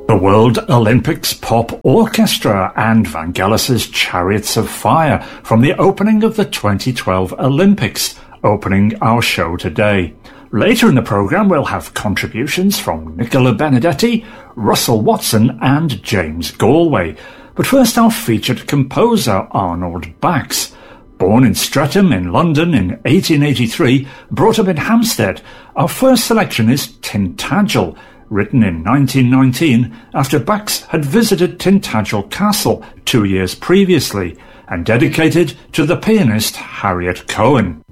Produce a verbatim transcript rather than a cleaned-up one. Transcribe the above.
The World Olympics Pop Orchestra and Vangelis's Chariots of Fire from the opening of the twenty twelve Olympics, opening our show today. Later in the programme we'll have contributions from Nicola Benedetti, Russell Watson and James Galway. But first our featured composer Arnold Bax. Born in Streatham in London in eighteen eighty-three, brought up in Hampstead, our first selection is Tintagel, written in nineteen nineteen after Bax had visited Tintagel Castle two years previously, and dedicated to the pianist Harriet Cohen.